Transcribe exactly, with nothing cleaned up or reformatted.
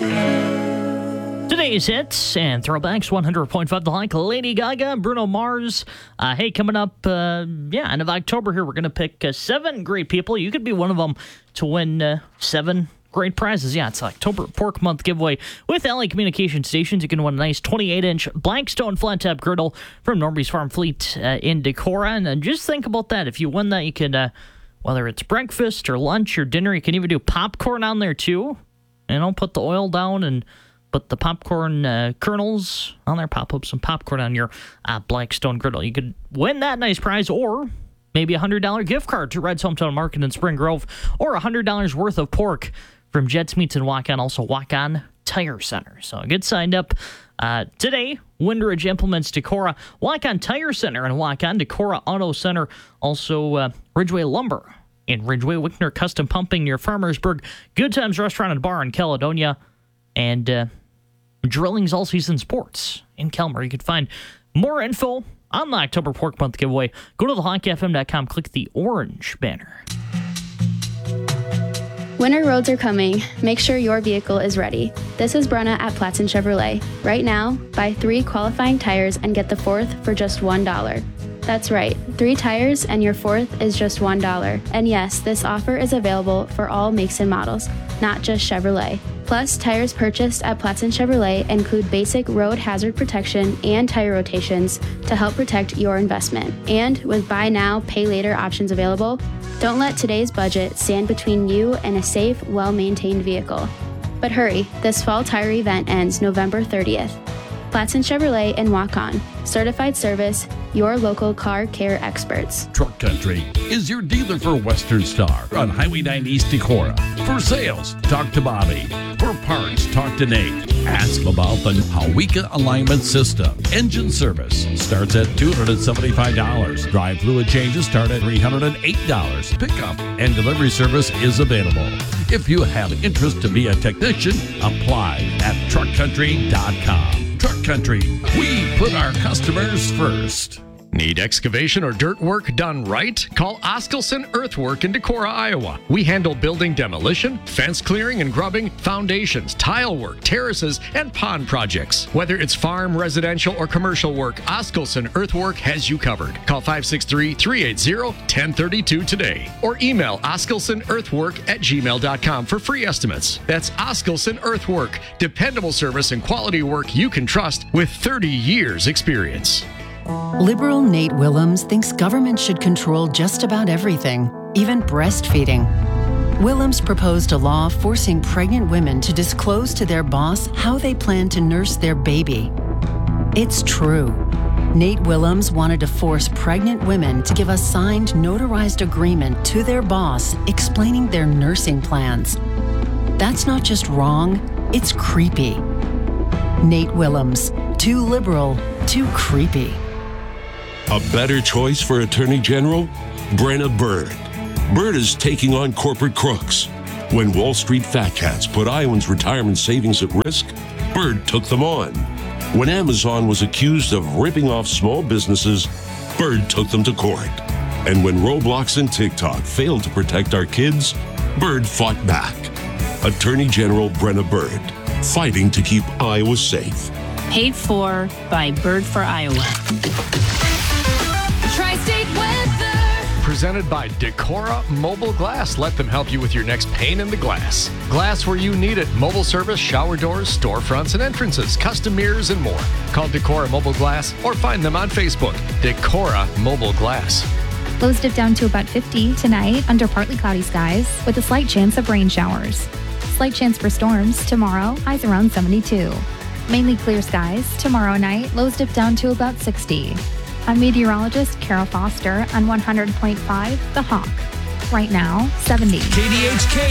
Today's hits and throwbacks, one hundred point five The Hike, Lady Gaga, Bruno Mars. Uh, hey, coming up, uh, yeah, end of October here, we're going to pick uh, seven great people. You could be one of them to win uh, seven great prizes. Yeah, it's October Pork Month giveaway with L A Communication Stations. You can win a nice twenty-eight inch Blackstone flat top griddle from Norby's Farm Fleet uh, in Decorah. And uh, just think about that. If you win that, you can, uh, whether it's breakfast or lunch or dinner, you can even do popcorn on there too. You know, put the oil down and put the popcorn uh, kernels on there. Pop up some popcorn on your uh, Blackstone griddle. You could win that nice prize, or maybe a one hundred dollars gift card to Red's Hometown Market in Spring Grove, or one hundred dollars worth of pork from Jets Meats and Walk-On, also Walk-On Tire Center. So get signed up uh, today. Windridge Implements Decorah, Walk-On Tire Center, and Walk-On Decorah Auto Center. Also uh, Ridgeway Lumber in Ridgeway, Wickner Custom Pumping near Farmersburg, Good Times Restaurant and Bar in Caledonia, and uh, Drillings All Season Sports in Kelmer. You can find more info on the October Pork Month giveaway. Go to the hawk f m dot com, click the orange banner. Winter roads are coming. Make sure your vehicle is ready. This is Brenna at Platson Chevrolet. Right now, buy three qualifying tires and get the fourth for just one dollar. That's right, three tires and your fourth is just one dollar. And yes, this offer is available for all makes and models, not just Chevrolet. Plus, tires purchased at Platson Chevrolet include basic road hazard protection and tire rotations to help protect your investment. And with buy now, pay later options available, don't let today's budget stand between you and a safe, well-maintained vehicle. But hurry, this fall tire event ends November thirtieth. Platson Chevrolet and Walk-On. Certified service, your local car care experts. Truck Country is your dealer for Western Star on Highway nine East Decorah. For sales, talk to Bobby. For parts, talk to Nate. Ask about the Hawika alignment system. Engine service starts at two hundred seventy-five dollars. Drive fluid changes start at three hundred eight dollars. Pickup and delivery service is available. If you have interest to be a technician, apply at truck country dot com. Truck Country, we put our customers first. Need excavation or dirt work done right? Call Oskelson Earthwork in Decorah, Iowa. We handle building demolition, fence clearing and grubbing, foundations, tile work, terraces, and pond projects. Whether it's farm, residential, or commercial work, Oskelson Earthwork has you covered. Call five six three, three eight zero, one zero three two today or email oskelsonearthwork at gmail dot com for free estimates. That's Oskelson Earthwork, dependable service and quality work you can trust with thirty years experience. Liberal Nate Willems thinks government should control just about everything, even breastfeeding. Willems proposed a law forcing pregnant women to disclose to their boss how they plan to nurse their baby. It's true. Nate Willems wanted to force pregnant women to give a signed, notarized agreement to their boss explaining their nursing plans. That's not just wrong, it's creepy. Nate Willems, too liberal, too creepy. A better choice for Attorney General? Brenna Bird. Bird is taking on corporate crooks. When Wall Street fat cats put Iowans' retirement savings at risk, Bird took them on. When Amazon was accused of ripping off small businesses, Bird took them to court. And when Roblox and TikTok failed to protect our kids, Bird fought back. Attorney General Brenna Bird, fighting to keep Iowa safe. Paid for by Bird for Iowa. Tri-State weather. Presented by Decorah Mobile Glass. Let them help you with your next pane in the glass. Glass where you need it. Mobile service, shower doors, storefronts and entrances, custom mirrors, and more. Call Decorah Mobile Glass or find them on Facebook. Decorah Mobile Glass. Lows dip down to about fifty tonight under partly cloudy skies with a slight chance of rain showers. Slight chance for storms tomorrow, highs around seventy-two. Mainly clear skies tomorrow night, lows dip down to about sixty. I'm meteorologist Carol Foster on one hundred point five The Hawk. Right now, seventy. K D H K